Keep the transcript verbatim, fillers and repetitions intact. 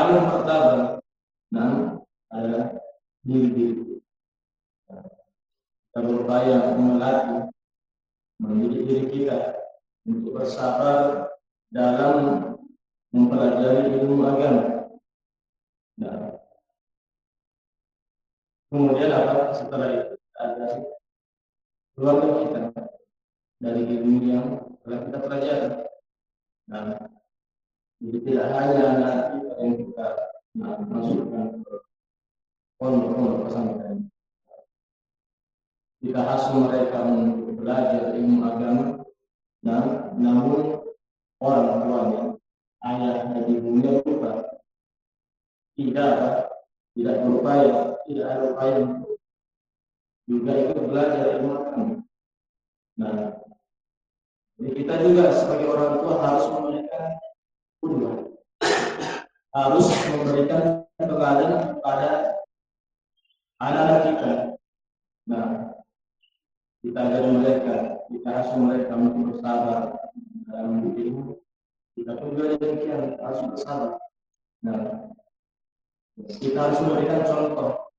paling pertama, nah, adalah diri diri. Kita berupaya melatih, mendidik diri kita untuk bersabar dalam mempelajari ilmu agama. Nah, kemudian apa setelah itu ada keluarga kita dari ilmu yang telah kita pelajari. Nah, jadi tidak hanya anak kita yang kita nah, masukkan ke pondok-pondok pesantren. Kita asuh mereka untuk belajar ilmu agama, dan namun orang tuanya, ayah dan ibunya lupa, tidak tidak berupaya, tidak ada upaya untuk juga ikut belajar ilmu agama. Nah, jadi kita juga sebagai orang tua harus memberikan qudwah, harus memberikan teladan kepada anak-anak kita. Nah, kita ajar mereka, kita asuh mereka untuk bersabar dalam ilmu. Kita pun juga demikian harus bersabar. Nah, kita harus memberikan contoh